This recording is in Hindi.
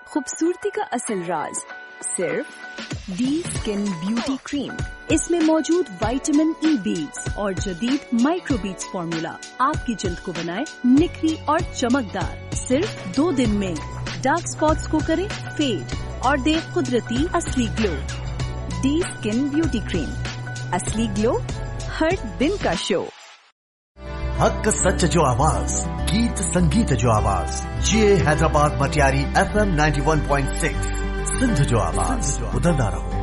खूबसूरती का असल राज सिर्फ डी स्किन ब्यूटी क्रीम। इसमें मौजूद विटामिन ई बीट्स और जदीद माइक्रो बीट्स फॉर्मूला आपकी जल्द को बनाए निखरी और चमकदार। सिर्फ 2 दिन में डार्क स्पॉट्स को करे फेड और दे कुदरती असली glow. D skin beauty cream, असली ग्लो हर दिन का शो। हक सच जो आवाज, गीत संगीत जो आवाज, ये हैदराबाद मटियारी FM 91.6 सिंध जो आवाज, बदलता रहो।